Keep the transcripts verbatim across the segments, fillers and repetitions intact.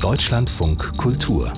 Deutschlandfunk Kultur.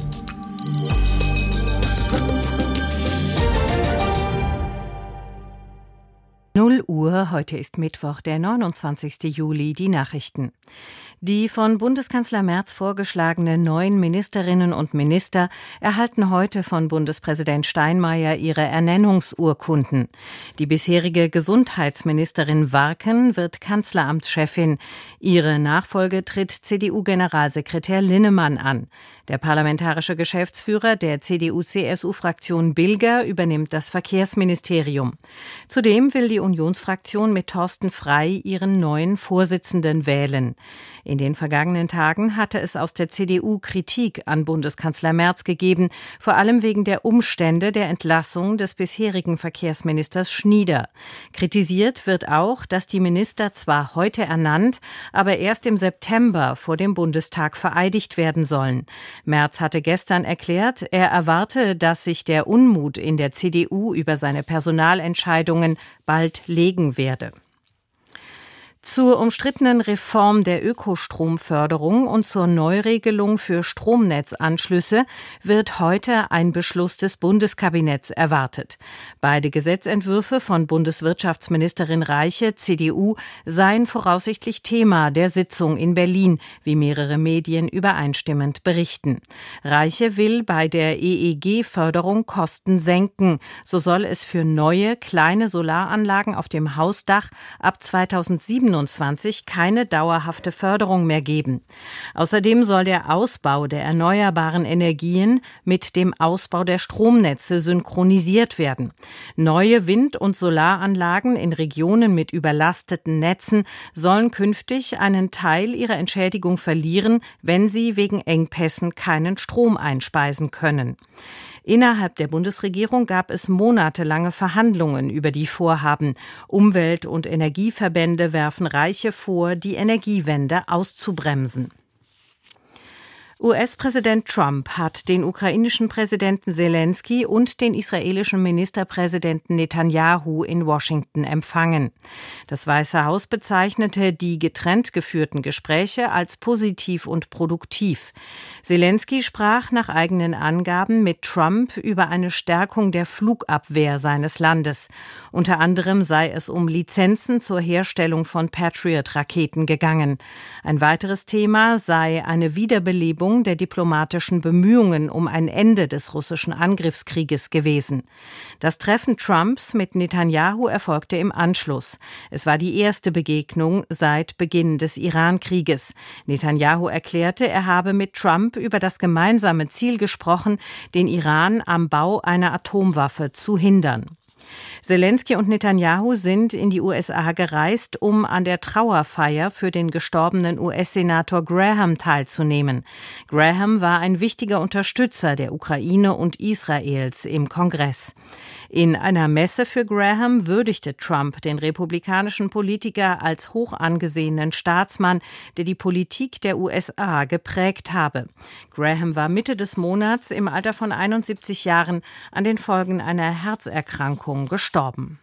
null Uhr, heute ist Mittwoch, der neunundzwanzigsten Juli, die Nachrichten. Die von Bundeskanzler Merz vorgeschlagenen neuen Ministerinnen und Minister erhalten heute von Bundespräsident Steinmeier ihre Ernennungsurkunden. Die bisherige Gesundheitsministerin Warken wird Kanzleramtschefin. Ihre Nachfolge tritt C D U-Generalsekretär Linnemann an. Der parlamentarische Geschäftsführer der C D U C S U-Fraktion Bilger übernimmt das Verkehrsministerium. Zudem will die Unionsfraktion mit Thorsten Frey ihren neuen Vorsitzenden wählen. In den vergangenen Tagen hatte es aus der C D U Kritik an Bundeskanzler Merz gegeben, vor allem wegen der Umstände der Entlassung des bisherigen Verkehrsministers Schnieder. Kritisiert wird auch, dass die Minister zwar heute ernannt, aber erst im September vor dem Bundestag vereidigt werden sollen. Merz hatte gestern erklärt, er erwarte, dass sich der Unmut in der C D U über seine Personalentscheidungen bald legen werde. Zur umstrittenen Reform der Ökostromförderung und zur Neuregelung für Stromnetzanschlüsse wird heute ein Beschluss des Bundeskabinetts erwartet. Beide Gesetzentwürfe von Bundeswirtschaftsministerin Reiche, C D U, seien voraussichtlich Thema der Sitzung in Berlin, wie mehrere Medien übereinstimmend berichten. Reiche will bei der E E G-Förderung Kosten senken. So soll es für neue, kleine Solaranlagen auf dem Hausdach ab zweitausendsiebenundzwanzig keine dauerhafte Förderung mehr geben. Außerdem soll der Ausbau der erneuerbaren Energien mit dem Ausbau der Stromnetze synchronisiert werden. Neue Wind- und Solaranlagen in Regionen mit überlasteten Netzen sollen künftig einen Teil ihrer Entschädigung verlieren, wenn sie wegen Engpässen keinen Strom einspeisen können. Innerhalb der Bundesregierung gab es monatelange Verhandlungen über die Vorhaben. Umwelt- und Energieverbände werfen Reiche vor, die Energiewende auszubremsen. U S-Präsident Trump hat den ukrainischen Präsidenten Selensky und den israelischen Ministerpräsidenten Netanyahu in Washington empfangen. Das Weiße Haus bezeichnete die getrennt geführten Gespräche als positiv und produktiv. Selensky sprach nach eigenen Angaben mit Trump über eine Stärkung der Flugabwehr seines Landes. Unter anderem sei es um Lizenzen zur Herstellung von Patriot-Raketen gegangen. Ein weiteres Thema sei eine Wiederbelebung der diplomatischen Bemühungen um ein Ende des russischen Angriffskrieges gewesen. Das Treffen Trumps mit Netanyahu erfolgte im Anschluss. Es war die erste Begegnung seit Beginn des Iran-Krieges. Netanyahu erklärte, er habe mit Trump über das gemeinsame Ziel gesprochen, den Iran am Bau einer Atomwaffe zu hindern. Selensky und Netanyahu sind in die U S A gereist, um an der Trauerfeier für den gestorbenen U S-Senator Graham teilzunehmen. Graham war ein wichtiger Unterstützer der Ukraine und Israels im Kongress. In einer Messe für Graham würdigte Trump den republikanischen Politiker als hoch angesehenen Staatsmann, der die Politik der U S A geprägt habe. Graham war Mitte des Monats im Alter von einundsiebzig Jahren an den Folgen einer Herzerkrankung gestorben.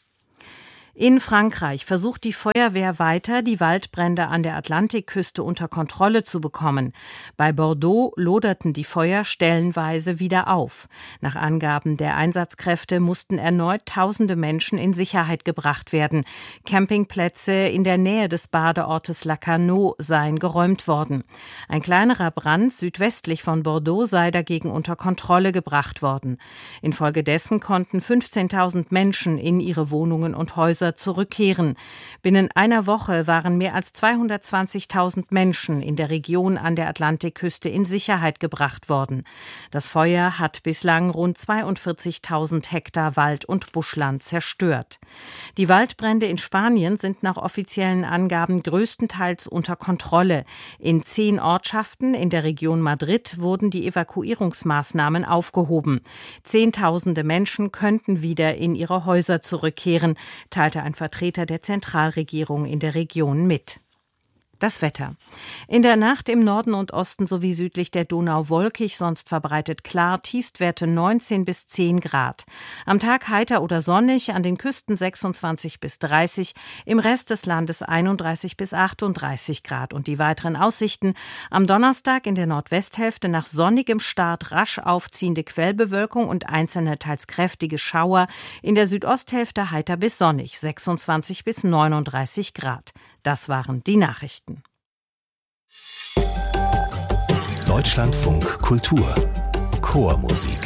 In Frankreich versucht die Feuerwehr weiter, die Waldbrände an der Atlantikküste unter Kontrolle zu bekommen. Bei Bordeaux loderten die Feuer stellenweise wieder auf. Nach Angaben der Einsatzkräfte mussten erneut tausende Menschen in Sicherheit gebracht werden. Campingplätze in der Nähe des Badeortes Lacanau seien geräumt worden. Ein kleinerer Brand südwestlich von Bordeaux sei dagegen unter Kontrolle gebracht worden. Infolgedessen konnten fünfzehntausend Menschen in ihre Wohnungen und Häuser zurückkehren. Binnen einer Woche waren mehr als zweihundertzwanzigtausend Menschen in der Region an der Atlantikküste in Sicherheit gebracht worden. Das Feuer hat bislang rund zweiundvierzigtausend Hektar Wald- und Buschland zerstört. Die Waldbrände in Spanien sind nach offiziellen Angaben größtenteils unter Kontrolle. In zehn Ortschaften in der Region Madrid wurden die Evakuierungsmaßnahmen aufgehoben. Zehntausende Menschen könnten wieder in ihre Häuser zurückkehren, teilte ein Vertreter der Zentralregierung in der Region mit. Das Wetter. In der Nacht im Norden und Osten sowie südlich der Donau wolkig, sonst verbreitet klar, Tiefstwerte neunzehn bis zehn Grad. Am Tag heiter oder sonnig, an den Küsten sechsundzwanzig bis dreißig, im Rest des Landes einunddreißig bis achtunddreißig Grad. Und die weiteren Aussichten: am Donnerstag in der Nordwesthälfte nach sonnigem Start rasch aufziehende Quellbewölkung und einzelne teils kräftige Schauer, in der Südosthälfte heiter bis sonnig, sechsundzwanzig bis neununddreißig Grad. Das waren die Nachrichten. Deutschlandfunk Kultur Chormusik.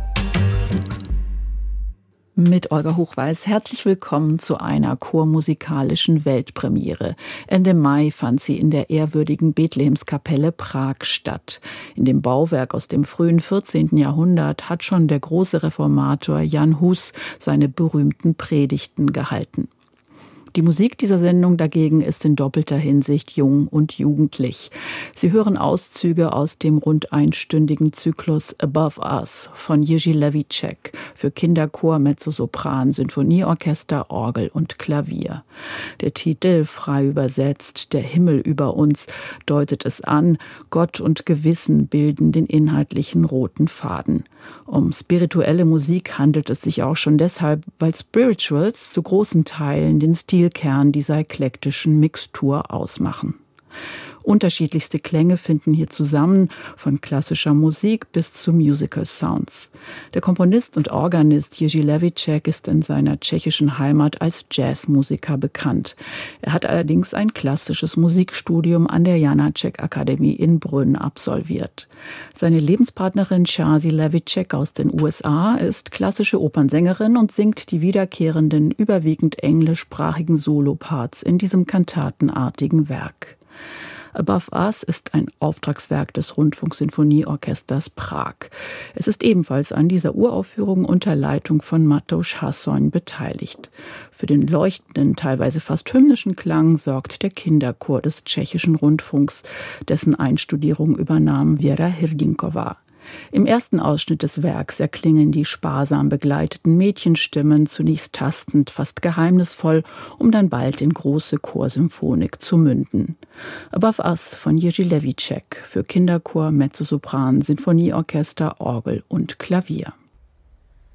Mit Olga Hochweiß herzlich willkommen zu einer chormusikalischen Weltpremiere. Ende Mai fand sie in der ehrwürdigen Bethlehemskapelle Prag statt. In dem Bauwerk aus dem frühen vierzehnten Jahrhundert hat schon der große Reformator Jan Hus seine berühmten Predigten gehalten. Die Musik dieser Sendung dagegen ist in doppelter Hinsicht jung und jugendlich. Sie hören Auszüge aus dem rund einstündigen Zyklus Above Us von Jiří Levíček für Kinderchor, Mezzosopran, Sinfonieorchester, Orgel und Klavier. Der Titel, frei übersetzt Der Himmel über uns, deutet es an, Gott und Gewissen bilden den inhaltlichen roten Faden. Um spirituelle Musik handelt es sich auch schon deshalb, weil Spirituals zu großen Teilen den Stilkern dieser eklektischen Mixtur ausmachen. Unterschiedlichste Klänge finden hier zusammen, von klassischer Musik bis zu Musical Sounds. Der Komponist und Organist Jiří Levíček ist in seiner tschechischen Heimat als Jazzmusiker bekannt. Er hat allerdings ein klassisches Musikstudium an der Janáček Akademie in Brünn absolviert. Seine Lebenspartnerin Chazzy Levíček aus den U S A ist klassische Opernsängerin und singt die wiederkehrenden, überwiegend englischsprachigen Soloparts in diesem kantatenartigen Werk. Above Us ist ein Auftragswerk des Rundfunksinfonieorchesters Prag. Es ist ebenfalls an dieser Uraufführung unter Leitung von Matouš Hasson beteiligt. Für den leuchtenden, teilweise fast hymnischen Klang sorgt der Kinderchor des tschechischen Rundfunks, dessen Einstudierung übernahm Věra Hirdinková. Im ersten Ausschnitt des Werks erklingen die sparsam begleiteten Mädchenstimmen zunächst tastend, fast geheimnisvoll, um dann bald in große Chorsymphonik zu münden. Above Us von Jiří Levíček für Kinderchor, Mezzosopran, Sinfonieorchester, Orgel und Klavier.